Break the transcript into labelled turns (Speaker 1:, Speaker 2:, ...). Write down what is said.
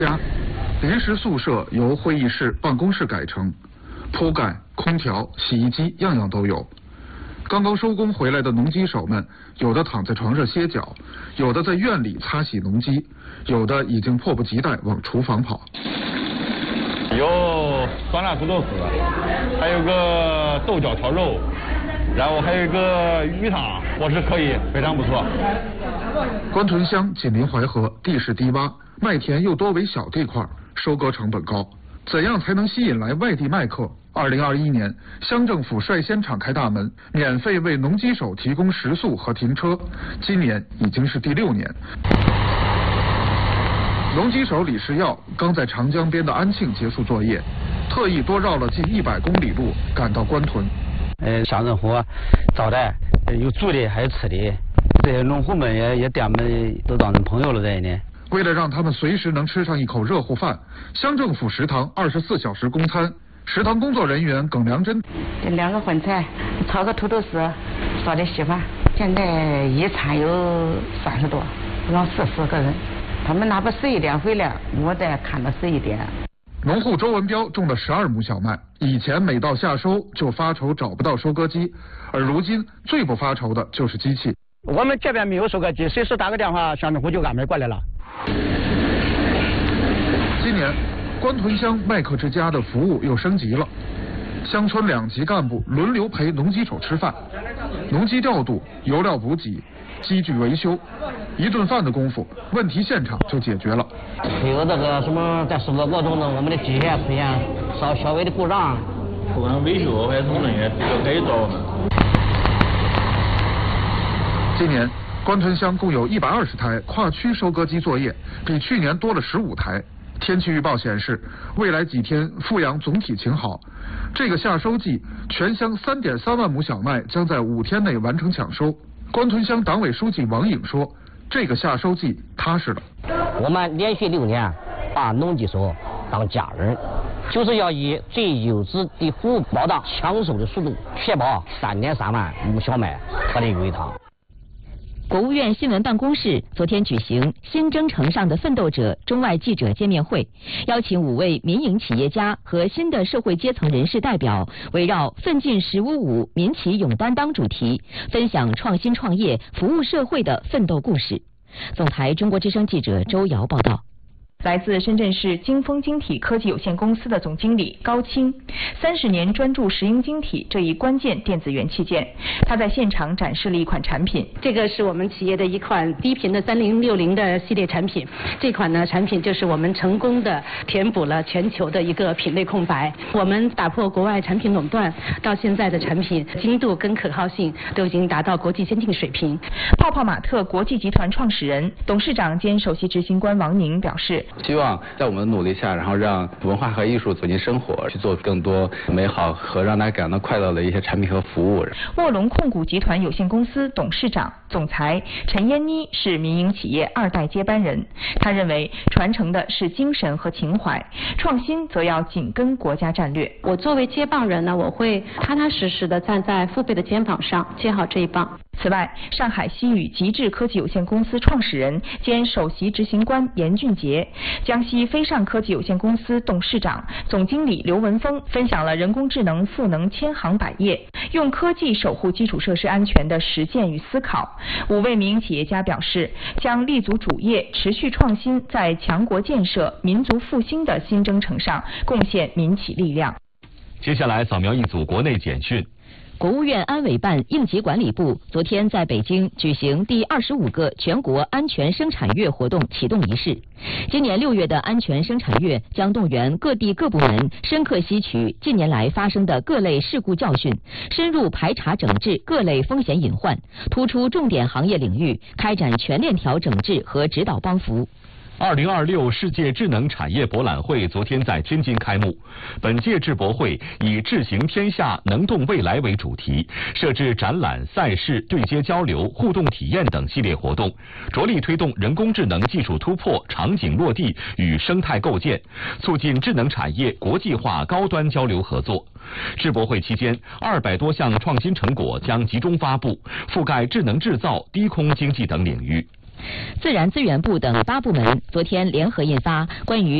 Speaker 1: 家临时宿舍由会议室、办公室改成，铺盖、空调、洗衣机样样都有。刚刚收工回来的农机手们，有的躺在床上歇脚，有的在院里擦洗农机，有的已经迫不及待往厨房跑。
Speaker 2: 有酸辣土豆丝，还有个豆角炒肉，然后还有一个鱼汤，伙食可以，非常不错。
Speaker 1: 关屯乡紧邻淮河，地势低洼，麦田又多为小地块，收割成本高。怎样才能吸引来外地麦客？2021年，乡政府率先敞开大门，免费为农机手提供食宿和停车。今年已经是第6年。农机手李世耀刚在长江边的安庆结束作业，特意多绕了近100公里路赶到关屯。
Speaker 3: 乡政府招待，有住的还有吃的，这些农户们也对俺们都当成朋友了在呢。
Speaker 1: 为了让他们随时能吃上一口热乎饭，乡政府食堂24小时供餐。食堂工作人员耿良珍
Speaker 4: 2个荤菜，炒个土豆丝，烧点稀饭。现在一餐有30多，让40个人。他们那不11点回来，我再看到11点。
Speaker 1: 农户周文彪种了12亩小麦，以前每到夏收就发愁找不到收割机，而如今最不发愁的就是机器。
Speaker 5: 我们这边没有收割机，随时打个电话，乡政府就安排过来了。
Speaker 1: 今年，关屯乡麦客之家的服务又升级了，乡村2级干部轮流陪农机手吃饭，农机调度、油料补给、机具维修，一顿饭的功夫，问题现场就解决了。
Speaker 6: 有这个什么在收割过程中，我们的机械出现稍微的故障，
Speaker 2: 不管维修还是什么东西，都可以找我们。
Speaker 1: 今年，关屯乡共有120台跨区收割机作业，比去年多了15台。天气预报显示，未来几天阜阳总体晴好。这个夏收季，全乡3.3万亩小麦将在5天内完成抢收。关屯乡党委书记王颖说：“这个夏收季踏实了。
Speaker 6: 我们连续6年把农机手当家人，就是要以最优质的服务保障抢收的速度，确保3.3万亩小麦脱离危塘。”
Speaker 7: 国务院新闻办公室昨天举行新征程上的奋斗者中外记者见面会，邀请5位民营企业家和新的社会阶层人士代表，围绕奋进1055民企勇担当主题，分享创新创业、服务社会的奋斗故事。总台中国之声记者周瑶报道。
Speaker 8: 来自深圳市金丰晶体科技有限公司的总经理高清，30年专注石英晶体这一关键电子元器件。他在现场展示了一款产品，
Speaker 9: 这个是我们企业的一款低频的3060的系列产品。这款呢产品就是我们成功的填补了全球的一个品类空白。我们打破国外产品垄断，到现在的产品精度跟可靠性都已经达到国际先进水平。
Speaker 8: 泡泡玛特国际集团创始人、董事长兼首席执行官王宁表示。
Speaker 10: 希望在我们的努力下，然后让文化和艺术走进生活，去做更多美好和让大家感到快乐的一些产品和服务。
Speaker 8: 卧龙控股集团有限公司董事长、总裁陈嫣妮是民营企业2代接班人。他认为，传承的是精神和情怀，创新则要紧跟国家战略。
Speaker 9: 我作为接棒人呢，我会踏踏实实的站在父辈的肩膀上，接好这一棒。
Speaker 8: 此外，上海西宇极致科技有限公司创始人兼首席执行官严俊杰，江西飞尚科技有限公司董事长、总经理刘文峰分享了人工智能赋能千行百业，用科技守护基础设施安全的实践与思考。5位民营企业家表示，将立足主业，持续创新，在强国建设、民族复兴的新征程上贡献民企力量。
Speaker 11: 接下来扫描一组国内简讯。
Speaker 7: 国务院安委办应急管理部昨天在北京举行第25个全国安全生产月活动启动仪式。今年6月的安全生产月将动员各地各部门深刻吸取近年来发生的各类事故教训，深入排查整治各类风险隐患，突出重点行业领域，开展全链条整治和指导帮扶。
Speaker 11: 2026世界智能产业博览会昨天在天津开幕。本届智博会以智行天下、能动未来为主题，设置展览、赛事、对接交流、互动体验等系列活动，着力推动人工智能技术突破、场景落地与生态构建，促进智能产业国际化高端交流合作。智博会期间，200多项创新成果将集中发布，覆盖智能制造、低空经济等领域。
Speaker 7: 自然资源部等8部门昨天联合印发关于